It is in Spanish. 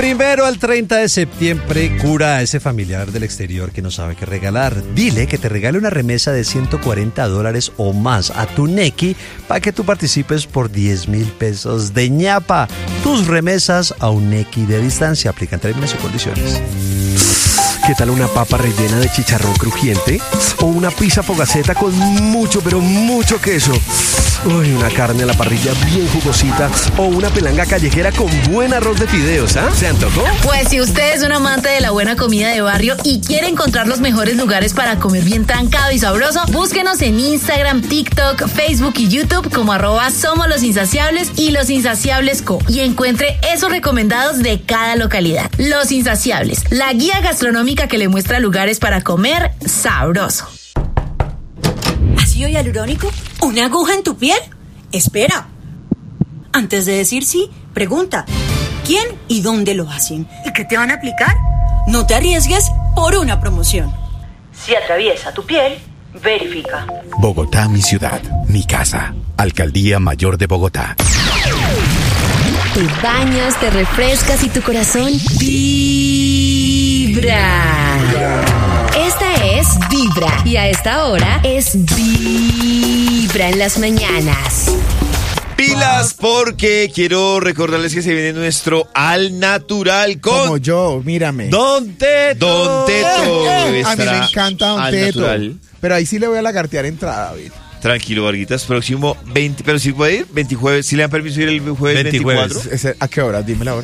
1 al 30 de septiembre, cura a ese familiar del exterior que no sabe qué regalar. Dile que te regale una remesa de $140 o más a tu Nequi para que tú participes por 10,000 pesos de ñapa. Tus remesas a un Nequi de distancia. Aplican términos y condiciones. ¿Qué tal una papa rellena de chicharrón crujiente? ¿O una pizza fogaceta con mucho, pero mucho queso? Uy, una carne a la parrilla bien jugosita. ¿O una pelanga callejera con buen arroz de fideos, ¿ah? ¿Se antojó? Pues si usted es un amante de la buena comida de barrio y quiere encontrar los mejores lugares para comer bien trancado y sabroso, búsquenos en Instagram, TikTok, Facebook y YouTube como @SomosLosInsaciables y Los Insaciables Co. Y encuentre esos recomendados de cada localidad. Los Insaciables, la guía gastronómica que le muestra lugares para comer sabroso. ¿Ácido hialurónico? ¿Una aguja en tu piel? Espera. Antes de decir sí, pregunta. ¿Quién y dónde lo hacen? ¿Y qué te van a aplicar? No te arriesgues por una promoción. Si atraviesa tu piel, verifica. Bogotá, mi ciudad, mi casa. Alcaldía Mayor de Bogotá. Te bañas, te refrescas y tu corazón vibra. Esta es Vibra y a esta hora es Vibra en las mañanas. Pilas, porque quiero recordarles que se viene nuestro Al Natural con... Como yo, mírame. Don Teto. Don Teto. A mí me encanta Don Teto. Natural. Pero ahí sí le voy a lagartear entrada, David. Tranquilo, Varguitas, próximo 20, pero si puede ir, 20 jueves, si le dan permiso ir el jueves 24. ¿A qué hora? Dime la hora.